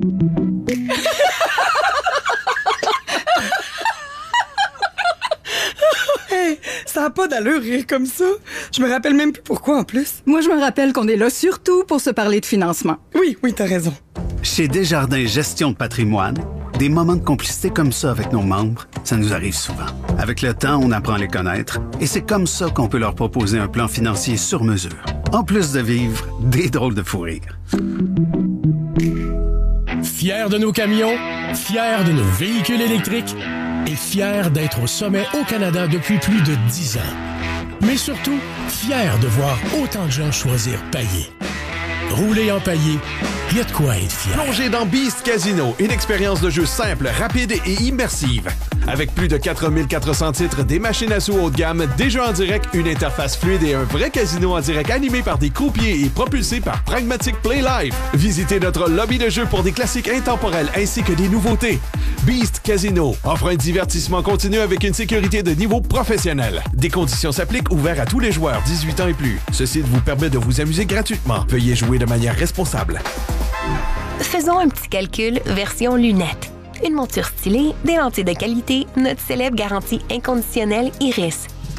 Ça n'a pas d'allure rire comme ça. Je me rappelle même plus pourquoi en plus. Moi, je me rappelle qu'on est là surtout pour se parler de financement. Oui, t'as raison. Chez Desjardins Gestion de patrimoine, des moments de complicité comme ça avec nos membres, ça nous arrive souvent. Avec le temps, on apprend à les connaître et c'est comme ça qu'on peut leur proposer un plan financier sur mesure. En plus de vivre des drôles de fou rire. Fiers de nos camions, fiers de nos véhicules électriques et fiers d'être au sommet au Canada depuis plus de 10 ans. Mais surtout, fiers de voir autant de gens choisir Paillé. Rouler en Paillé, il y a de quoi être fier. Plongez dans Beast Casino, une expérience de jeu simple, rapide et immersive. Avec plus de 4400 titres, des machines à sous haut de gamme, des jeux en direct, une interface fluide et un vrai casino en direct animé par des croupiers et propulsé par Pragmatic Play Live. Visitez notre lobby de jeu pour des classiques intemporels ainsi que des nouveautés. Beast Casino offre un divertissement continu avec une sécurité de niveau professionnel. Des conditions s'appliquent, ouvert à tous les joueurs 18 ans et plus. Ce site vous permet de vous amuser gratuitement. Veuillez jouer de manière responsable. Faisons un petit calcul version lunettes. Une monture stylée, des lentilles de qualité, notre célèbre garantie inconditionnelle Iris.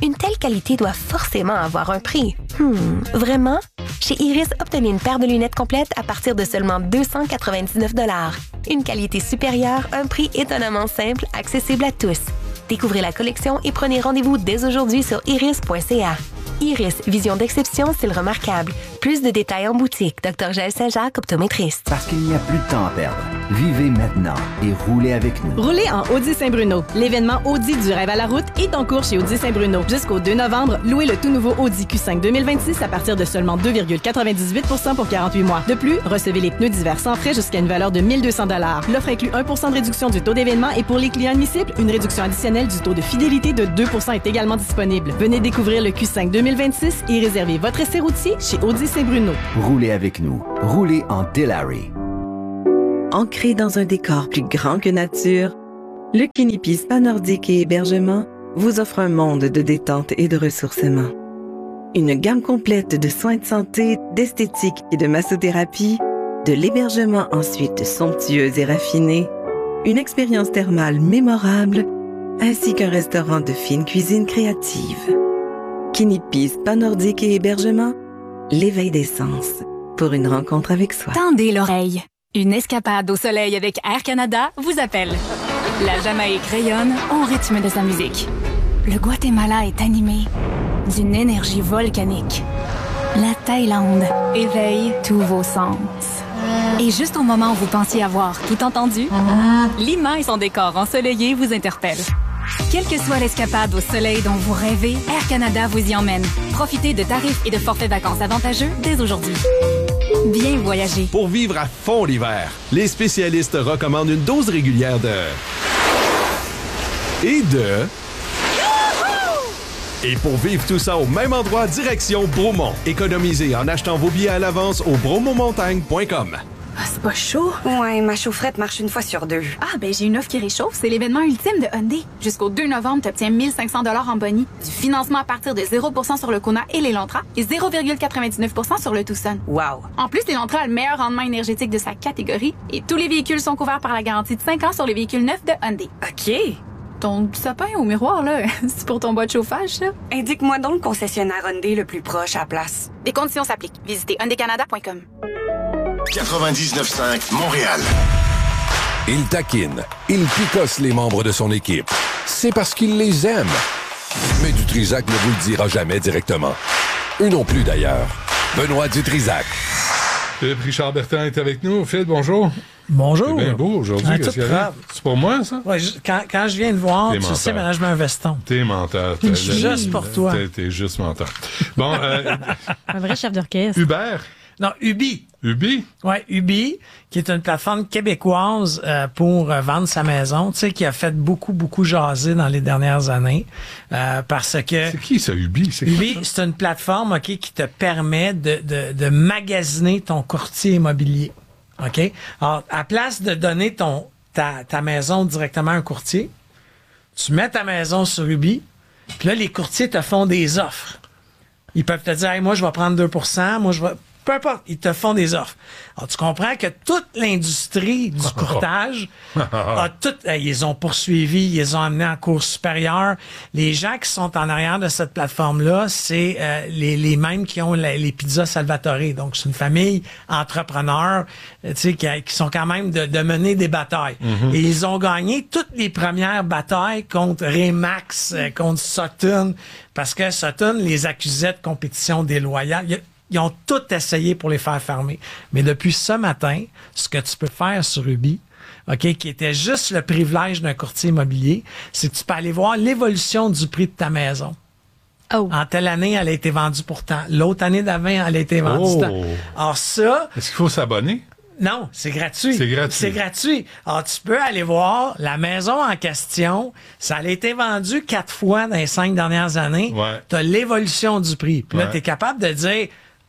Une telle qualité doit forcément avoir un prix. Vraiment? Chez Iris, obtenez une paire de lunettes complètes à partir de seulement 299 $. Une qualité supérieure, un prix étonnamment simple, accessible à tous. Découvrez la collection et prenez rendez-vous dès aujourd'hui sur iris.ca. Iris, vision d'exception, style remarquable. Plus de détails en boutique. Dr. Jaël Saint-Jacques, optométriste. Parce qu'il n'y a plus de temps à perdre. Vivez maintenant et roulez avec nous. Roulez en Audi Saint-Bruno. L'événement Audi du rêve à la route est en cours chez Audi Saint-Bruno. Jusqu'au 2 novembre, louez le tout nouveau Audi Q5 2026 à partir de seulement 2,98 % pour 48 mois. De plus, recevez les pneus d'hiver sans frais jusqu'à une valeur de 1 200 $. L'offre inclut 1 % de réduction du taux d'événement et pour les clients admissibles, une réduction additionnelle du taux de fidélité de 2 % est également disponible. Venez découvrir le Q5 2026 et réservez votre essai routier chez Audi Saint-Bruno. Roulez avec nous. Roulez en Delary. Ancré dans un décor plus grand que nature, le Kinipi Spa Nordique et Hébergement vous offre un monde de détente et de ressourcement. Une gamme complète de soins de santé, d'esthétique et de massothérapie, de l'hébergement ensuite somptueux et raffiné, une expérience thermale mémorable, ainsi qu'un restaurant de fine cuisine créative. Kinipi Spa Nordique et Hébergement, l'éveil des sens pour une rencontre avec soi. Tendez l'oreille. Une escapade au soleil avec Air Canada vous appelle. La Jamaïque rayonne au rythme de sa musique. Le Guatemala est animé d'une énergie volcanique. La Thaïlande éveille tous vos sens. Et juste au moment où vous pensiez avoir tout entendu, Lima et son décor ensoleillé vous interpellent. Quelle que soit l'escapade au soleil dont vous rêvez, Air Canada vous y emmène. Profitez de tarifs et de forfaits vacances avantageux dès aujourd'hui. Bien voyager. Pour vivre à fond l'hiver, les spécialistes recommandent une dose régulière de... Et pour vivre tout ça au même endroit, direction Bromont. Économisez en achetant vos billets à l'avance au bromontmontagne.com. Ah, c'est pas chaud? Ouais, ma chaufferette marche une fois sur 2. Ah, ben j'ai une offre qui réchauffe. C'est l'événement ultime de Hyundai. Jusqu'au 2 novembre, tu obtiens 1 500 $ en boni, du financement à partir de 0 % sur le Kona et l'Elantra et 0,99 % sur le Tucson. Wow! En plus, l'Elantra a le meilleur rendement énergétique de sa catégorie et tous les véhicules sont couverts par la garantie de 5 ans sur les véhicules neufs de Hyundai. OK! Ton sapin au miroir, là, c'est pour ton bois de chauffage, ça? Indique-moi donc le concessionnaire Hyundai le plus proche à la place. Les conditions s'appliquent. Visitez hyundaicanada.com. 99.5 Montréal. Il taquine, il picosse les membres de son équipe. C'est parce qu'il les aime. Mais Dutrisac ne vous le dira jamais directement. Eux non plus, d'ailleurs. Benoît Dutrisac. Philippe Richard Bertrand est avec nous. Phil, bonjour. Bonjour. C'est bien beau aujourd'hui. C'est pour moi, ça? Ouais, quand je viens de voir, tu sais, maintenant, je mets un veston. T'es menteur. Juste pour toi. T'es juste menteur. Bon, un vrai chef d'orchestre. Hubert. Non, Ubi. Ubi? Oui, Ubi, qui est une plateforme québécoise pour vendre sa maison, tu sais, qui a fait beaucoup jaser dans les dernières années, parce que... C'est qui ça, Ubi? Ubi, c'est une plateforme, OK, qui te permet de magasiner ton courtier immobilier, OK? Alors, à place de donner ta maison directement à un courtier, tu mets ta maison sur Ubi, puis là, les courtiers te font des offres. Ils peuvent te dire, hey, moi, je vais prendre 2 %, moi, je vais... Peu importe, ils te font des offres. Alors, tu comprends que toute l'industrie du courtage ils ont poursuivi, ils les ont amenés en cours supérieur. Les gens qui sont en arrière de cette plateforme-là, c'est les mêmes qui ont les pizzas Salvatore. Donc, c'est une famille entrepreneur, tu sais, qui sont quand même de mener des batailles. Mm-hmm. Et ils ont gagné toutes les premières batailles contre Remax, contre Sutton, parce que Sutton les accusait de compétition déloyale. Ils ont tout essayé pour les faire fermer. Mais depuis ce matin, ce que tu peux faire sur Ubi, OK, qui était juste le privilège d'un courtier immobilier, c'est que tu peux aller voir l'évolution du prix de ta maison. Oh. En telle année, elle a été vendue pour tant. L'autre année d'avant, elle a été vendue tant. Alors ça... Est-ce qu'il faut s'abonner? Non, c'est gratuit. C'est gratuit. C'est gratuit. Alors, tu peux aller voir la maison en question. Ça a été vendu 4 fois dans les 5 dernières années. Ouais. Tu as l'évolution du prix. Puis là, tu es capable de dire...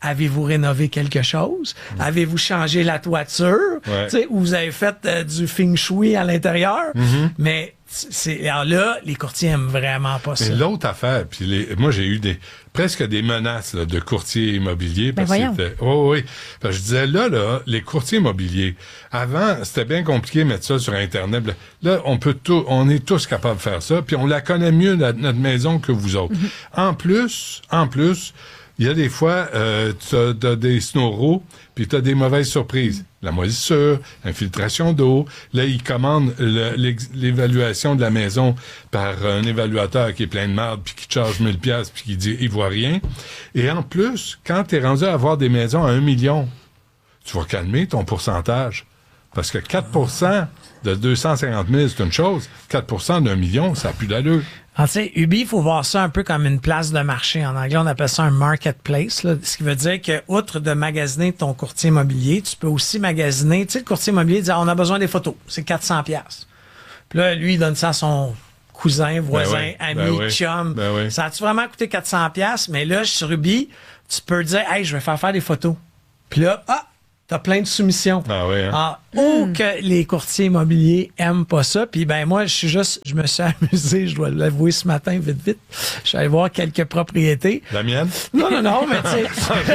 avez-vous rénové quelque chose? Avez-vous changé la toiture? Ouais. Tu sais, ou vous avez fait du feng shui à l'intérieur? Mais alors là, les courtiers aiment vraiment pas ça. Mais l'autre affaire, puis moi j'ai eu presque des menaces là, de courtiers immobiliers. Parce voyons. que oui. Parce que je disais, là, les courtiers immobiliers, avant, c'était bien compliqué de mettre ça sur Internet. Là, on est tous capables de faire ça, puis on la connaît mieux, notre maison, que vous autres. En plus, il y a des fois, t'as des snoraux, puis t'as des mauvaises surprises. La moisissure, infiltration d'eau. Là, ils commandent l'évaluation de la maison par un évaluateur qui est plein de marde, puis qui te charge 1000$, puis qui dit, il voit rien. Et en plus, quand t'es rendu à avoir des maisons à 1 million, tu vas calmer ton pourcentage. Parce que 4% de 250 000, c'est une chose. 4% d'1 million, ça n'a plus d'allure. Tu sais, Ubi, il faut voir ça un peu comme une place de marché. En anglais, on appelle ça un marketplace, là, ce qui veut dire que, outre de magasiner ton courtier immobilier, tu peux aussi magasiner. Tu sais, le courtier immobilier dit, on a besoin des photos, c'est 400$. Puis là, lui, il donne ça à son cousin, voisin, ami, chum. Ça a-tu vraiment coûté 400$? Mais là, sur Ubi, tu peux dire, hey, je vais faire des photos. Puis là, t'as plein de soumissions. Ah oui, hein? Que les courtiers immobiliers aiment pas ça. Puis ben moi, je me suis amusé, je dois l'avouer ce matin, vite. Je suis allé voir quelques propriétés. La mienne? Non, mais tu sais.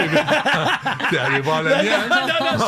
T'es allé voir la mienne? Non,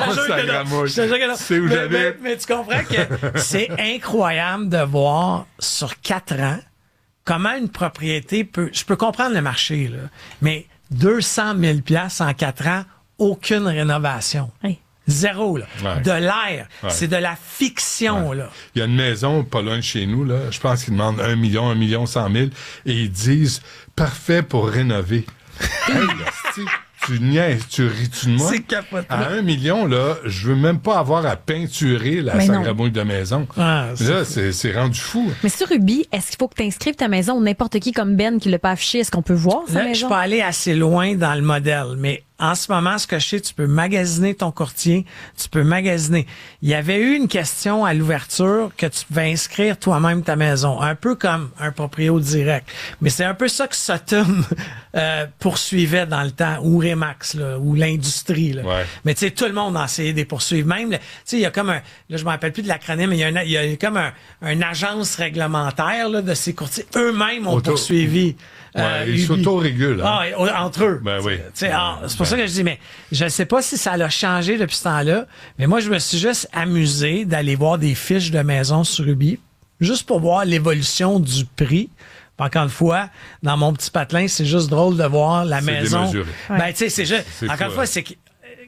je te jure que non. C'est où j'habite? Mais tu comprends que c'est incroyable de voir sur 4 ans comment une propriété peut... Je peux comprendre le marché, là, mais 200 000$ en 4 ans, aucune rénovation. Oui. Zéro, là. Ouais. De l'air. Ouais. C'est de la fiction, là. Il y a une maison pas loin de chez nous, là. Je pense qu'ils demandent 1 million 100 000 et ils disent parfait pour rénover. Hey, là, tu niaises, tu ris-tu de moi? C'est capoté. À 1 million, là, je veux même pas avoir à peinturer la sacramouille de maison. Là, c'est rendu fou. Mais sur Ubi, est-ce qu'il faut que tu inscrives ta maison ou n'importe qui comme Ben qui l'a pas affiché? Est-ce qu'on peut voir sa maison? Je peux aller assez loin dans le modèle, mais en ce moment, ce que je sais, tu peux magasiner ton courtier, tu peux magasiner. Il y avait eu une question à l'ouverture que tu pouvais inscrire toi-même ta maison, un peu comme un proprio direct. Mais c'est un peu ça que Sutton poursuivait dans le temps, ou Remax, là, ou l'industrie. Là. Ouais. Mais tu sais, tout le monde a essayé de les poursuivre. Même, tu sais, il y a comme un, là, je me rappelle plus de l'acronyme, mais il y a comme une agence réglementaire là, de ces courtiers. Eux-mêmes ont poursuivi. Ils s'autorégulent. Hein. Entre eux. Ben oui. C'est pour ça que je dis, mais je ne sais pas si ça l'a changé depuis ce temps-là, mais moi, je me suis juste amusé d'aller voir des fiches de maison sur Ubi, juste pour voir l'évolution du prix. Encore une fois, dans mon petit patelin, c'est juste drôle de voir la maison. Démesuré. Ben, tu sais, c'est juste. Encore une fois, c'est que.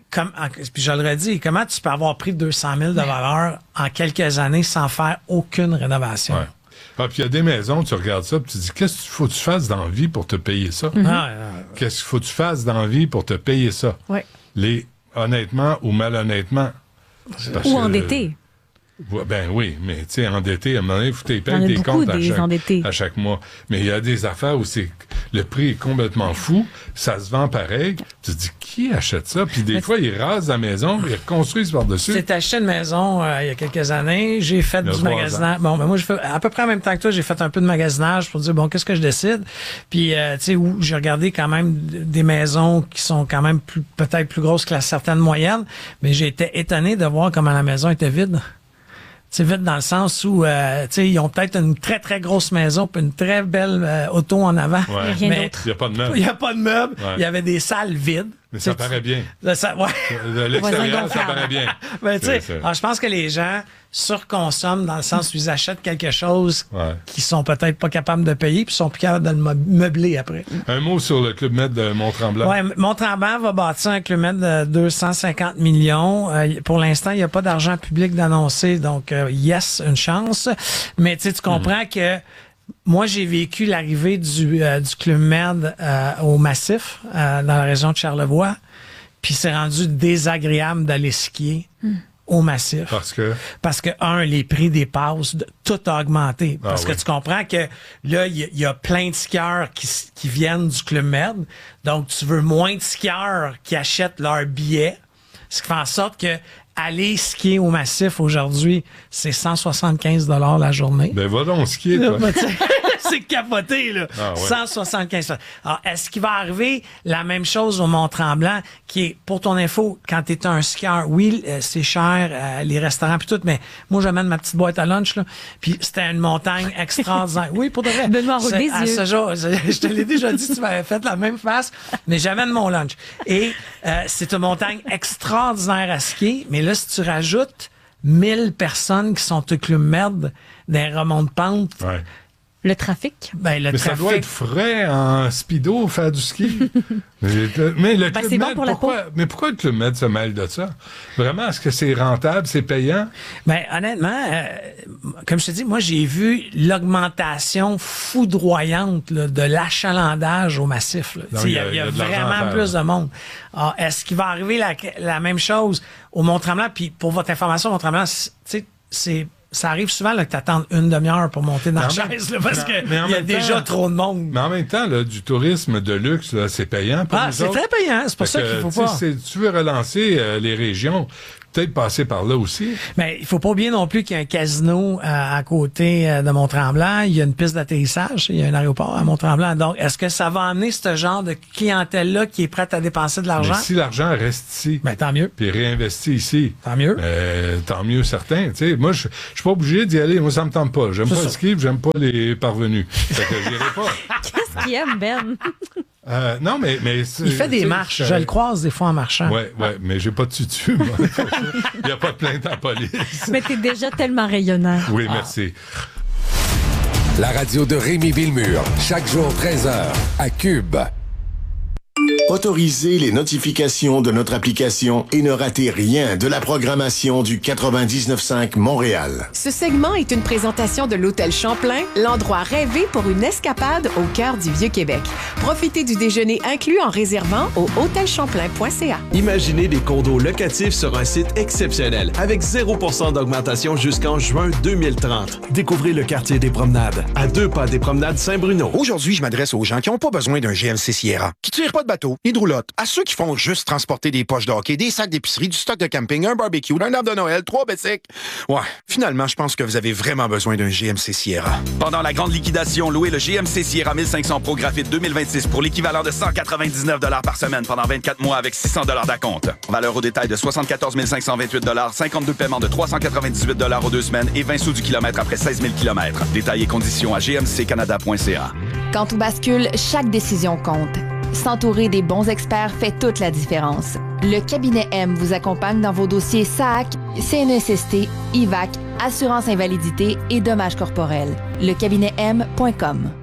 Puis je le redis, comment tu peux avoir pris 200 000 de valeur en quelques années sans faire aucune rénovation? Ouais. Puis il y a des maisons, tu regardes ça, puis tu dis, qu'est-ce qu'il faut que tu fasses dans la vie pour te payer ça? Qu'est-ce qu'il faut que tu fasses dans la vie pour te payer ça? Ouais. Honnêtement ou malhonnêtement. Ou endetté. Ben oui, mais tu sais, endetté, à un moment donné, il faut que tu payes tes comptes à chaque mois. Mais il y a des affaires où le prix est complètement fou, ça se vend pareil. Tu te dis, qui achète ça? Puis des fois, ils rasent la maison, ils reconstruisent par-dessus. J'ai acheté une maison il y a quelques années, j'ai fait du magasinage. Bon, ben moi, j'ai fait à peu près en même temps que toi, j'ai fait un peu de magasinage pour dire, bon, qu'est-ce que je décide? Puis, tu sais, où j'ai regardé quand même des maisons qui sont quand même peut-être plus grosses que la certaine moyenne, mais j'ai été étonné de voir comment la maison était vide. C'est vite dans le sens où, tu sais, ils ont peut-être une très, très grosse maison puis une très belle auto en avant. Ouais. Mais il n'y a pas de meubles. Il n'y a pas de meubles. Ouais. Il y avait des salles vides. Mais ça paraît bien. De l'extérieur, ça paraît bien. Ben, tu sais, je pense que les gens surconsomment dans le sens où ils achètent quelque chose qu'ils sont peut-être pas capables de payer puis sont plus capables de le meubler après. Un mot sur le Club Med de Mont-Tremblant. Oui, Mont-Tremblant va bâtir un Club Med de 250 millions. Pour l'instant, il n'y a pas d'argent public d'annoncer, donc yes, une chance. Mais tu comprends que moi, j'ai vécu l'arrivée du Club Med au Massif, dans la région de Charlevoix, puis c'est rendu désagréable d'aller skier au Massif. Parce que, les prix des passes, tout a augmenté. Parce que tu comprends que là, il y a plein de skieurs qui viennent du Club Med, donc tu veux moins de skieurs qui achètent leurs billets. Ce qui fait en sorte que aller skier au Massif aujourd'hui, c'est 175 $ la journée. Ben, va donc skier, toi. C'est capoté, là. Ah, ouais. 175 $. Alors, est-ce qu'il va arriver la même chose au Mont-Tremblant, qui est, pour ton info, quand tu es un skieur, oui, c'est cher, les restaurants puis tout, mais moi, j'amène ma petite boîte à lunch, là, puis c'était une montagne extraordinaire. Oui, pour de vrai. Benoît roule des yeux. Ce jour, je te l'ai déjà dit, tu m'avais fait la même face, mais j'amène mon lunch. Et c'est une montagne extraordinaire à skier, mais là, si tu rajoutes 1000 personnes qui sont au Club Med d'un remont de pente, ouais. Le trafic? Ben, mais ça doit être frais en speedo, faire du ski. mais le Club c'est Med, bon pour la peau. pourquoi le Club Med se mêle de ça? Vraiment, est-ce que c'est rentable, c'est payant? Ben, honnêtement, comme je te dis, moi, j'ai vu l'augmentation foudroyante là, de l'achalandage au Massif. Il y a vraiment plus de monde. Alors, est-ce qu'il va arriver la même chose au Mont-Tremblant? Puis, pour votre information, Mont-Tremblant, ça arrive souvent là, que tu attends une demi-heure pour monter dans la chaise là, parce qu'il y a déjà trop de monde. Mais en même temps, là, du tourisme de luxe, là, c'est payant pour nous c'est autres. très payant. C'est pour ça qu'il faut pas. Si tu veux relancer les régions, peut-être passer par là aussi. Mais il faut pas oublier non plus qu'il y a un casino à côté de Mont-Tremblant. Il y a une piste d'atterrissage. Il y a un aéroport à Mont-Tremblant. Donc, est-ce que ça va amener ce genre de clientèle-là qui est prête à dépenser de l'argent? Mais si l'argent reste ici, ben, tant mieux. Puis réinvesti ici, tant mieux. Tant mieux, certain. T'sais, moi, je suis pas obligé d'y aller. Moi, ça me tente pas. J'aime pas le ski, j'aime pas les parvenus. Fait que j'irai pas. Qu'est-ce qu'il aime, Ben? Non, mais il fait des marches. Je le croise des fois en marchant. Ouais, mais j'ai pas de tutu, moi. Il n'y a pas de plainte à la police. Mais t'es déjà tellement rayonnant. Oui, merci. La radio de Rémi Villemure, chaque jour 13h, à Cube. Autorisez les notifications de notre application et ne ratez rien de la programmation du 99.5 Montréal. Ce segment est une présentation de l'Hôtel Champlain, l'endroit rêvé pour une escapade au cœur du Vieux-Québec. Profitez du déjeuner inclus en réservant au hôtelchamplain.ca. Imaginez des condos locatifs sur un site exceptionnel avec 0% d'augmentation jusqu'en juin 2030. Découvrez le quartier des Promenades, à 2 pas des Promenades Saint-Bruno. Aujourd'hui, je m'adresse aux gens qui n'ont pas besoin d'un GMC Sierra, qui tirent pas de bateau, ni de roulotte. À ceux qui font juste transporter des poches de hockey, des sacs d'épicerie, du stock de camping, un barbecue, un arbre de Noël, 3 bicycles. Ouais, finalement, je pense que vous avez vraiment besoin d'un GMC Sierra. Pendant la grande liquidation, louez le GMC Sierra 1500 Pro Graphite 2026 pour l'équivalent de 199 $ par semaine pendant 24 mois avec 600 $ d'acompte. Valeur au détail de 74 528 $, 52 paiements de 398 $ aux 2 semaines et 20 sous du kilomètre après 16 000 km. Détails et conditions à gmccanada.ca. Quand tout bascule, chaque décision compte. S'entourer des bons experts fait toute la différence. Le cabinet M vous accompagne dans vos dossiers SAC, CNSST, IVAC, assurance invalidité et dommages corporels. Lecabinetm.com.